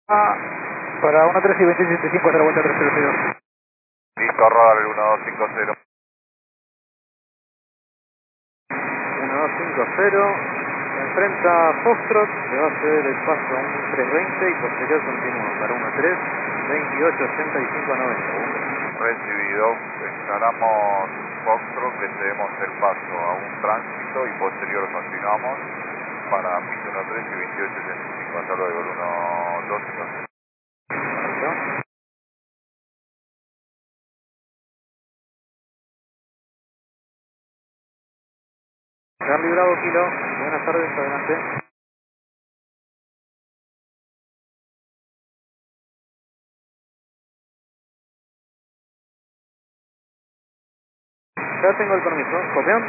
Para 1-3 y 27.5 hasta la vuelta 302. Listo, rodar el 1250. 1250, se enfrenta Foxtrot, le va a hacer el paso a un 320 y posterior continúa para 1-3, 28.85-90. Recibido, instalamos Foxtrot, le cedemos el paso a un tránsito y posterior continuamos para pista 1-3 y 28.85. Hasta luego, el 1250. Perfecto. Charlie Bravo, Kilo, buenas tardes, adelante. Ya tengo el permiso, copión.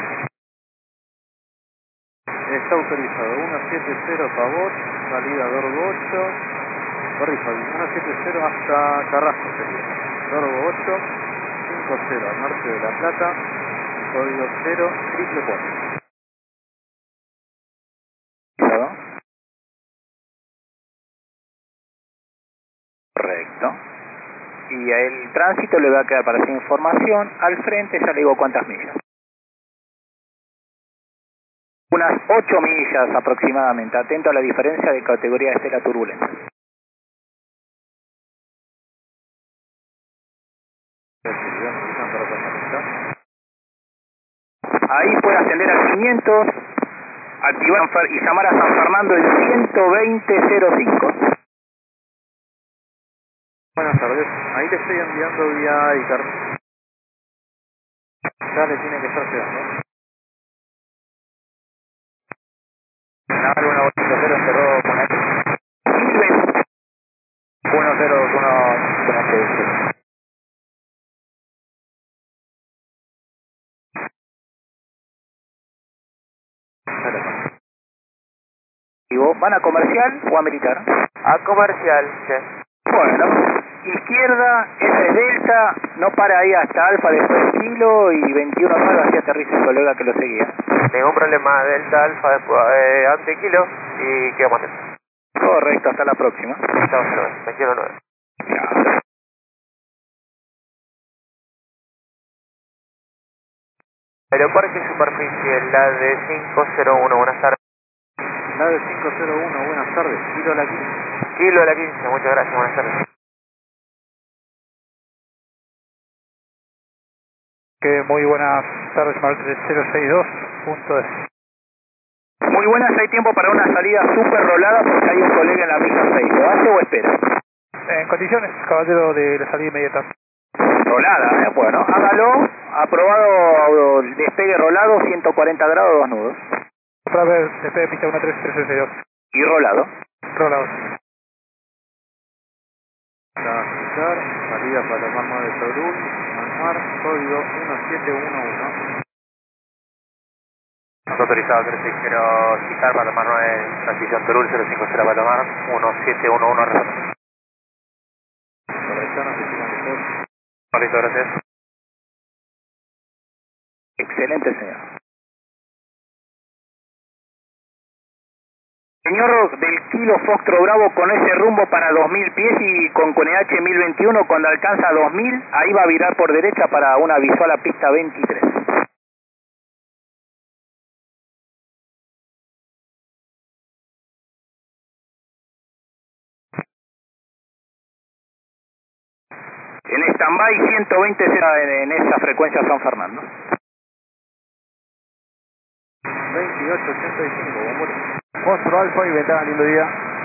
Está autorizado, 170 Pavot, salida Dorgo 8, corrijo, 170 hasta Carrasco sería. Dorgo 8, 50 al norte de La Plata, código 0444. ¿Claro? Correcto. Y el tránsito le va a quedar para su información. Al frente ya le digo cuántas millas. Unas 8 millas aproximadamente. Atento a la diferencia de categoría de la turbulencia. Ahí puede ascender a 500, activar y llamar a San Fernando el 120.05. Buenas tardes, ahí le estoy enviando vía ICAR. Ya le tiene que estar llegando. Naval 1-2-0 cerró con X. 1-0-1 con H. ¿Van a comercial o a militar? A comercial, chef. Bueno, izquierda, esa es Delta, no para ahí hasta Alfa, después Kilo y 21-9 así aterriza el colega que lo seguía. Ningún problema, Delta, Alfa, después, ante Kilo y quedamos atentos. Correcto, hasta la próxima. Chao, 21-9. Chao. Aeroparque Superficie, la de 501, buenas tardes. La de 501, buenas tardes, Kilo a la 15. Kilo a la 15, muchas gracias, buenas tardes. Que muy buenas tardes, Marte 062, punto de... Muy buenas, hay tiempo para una salida súper rolada porque hay un colega en la misa 6. ¿Lo hace o espera? En condiciones, caballero, de la salida inmediata. Rolada, bueno, hágalo. Aprobado el despegue rolado, 140 grados, 2 nudos. Otra vez, despegue pista 13362. Y rolado. Rolado. Salida para Palomar 9 Torul, Manmar, código 1711. Autorizado 360 Citar, Palomar 9, transición Torul 050 Palomar, 1711 retorno. Correcto, no se sigan después. Listo, gracias. Excelente, señor. Señor del Kilo Foxtrot Bravo con ese rumbo para 2000 pies y con CONEH 1021, cuando alcanza 2000, ahí va a virar por derecha para una visual a pista 23. En stand-by 120 en esa frecuencia San Fernando. 2885, bombero. Monstruo Alfa y ventana, lindo día.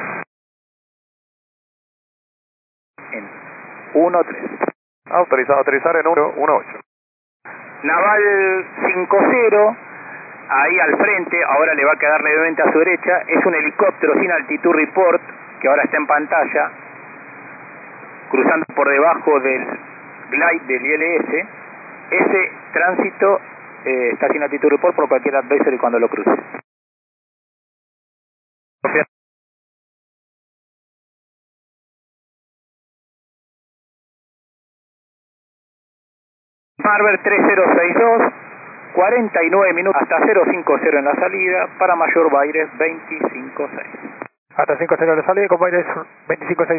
En 1-3. Autorizado a aterrizar en 1-8. Naval 5-0, ahí al frente, ahora le va a quedar levemente a su derecha, es un helicóptero sin altitud report, que ahora está en pantalla, cruzando por debajo del glide del ILS. Ese tránsito está sin altitud report por cualquier advisory cuando lo cruce. Marver 3062, 49 minutos hasta 050 en la salida, para mayor Baires 256. Hasta 50 le sale, con Baires 25.6.